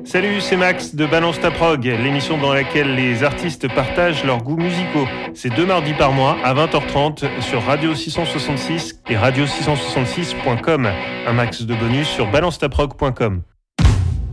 Salut, c'est Max de Balance ta prog, l'émission dans laquelle les artistes partagent leurs goûts musicaux. C'est 2 mardis par mois à 20h30 sur Radio 666 et radio666.com. Un max de bonus sur balancetaprog.com.